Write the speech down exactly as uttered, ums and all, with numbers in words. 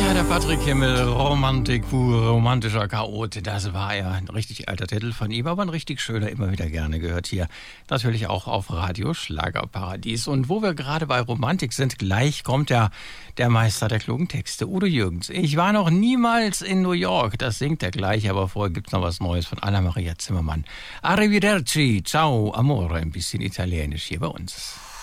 Der Patrick Himmel, Romantik pur, romantischer Chaot, das war ja ein richtig alter Titel von ihm, aber ein richtig schöner, immer wieder gerne gehört hier. Natürlich auch auf Radio Schlagerparadies. Und wo wir gerade bei Romantik sind, gleich kommt ja der Meister der klugen Texte, Udo Jürgens. Ich war noch niemals in New York, das singt er gleich, aber vorher gibt's noch was Neues von Anna Maria Zimmermann. Arrivederci, ciao, amore, ein bisschen italienisch hier bei uns.